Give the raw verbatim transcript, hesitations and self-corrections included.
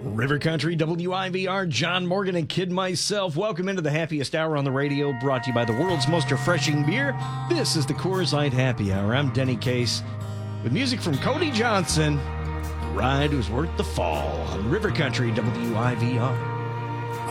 River Country, W I V R, John Morgan and Kid myself. Welcome into the happiest hour on the radio, brought to you by the world's most refreshing beer. This is the Coors Light Happy Hour. I'm Denny Case with music from Cody Johnson. The ride was worth the fall on River Country, W I V R.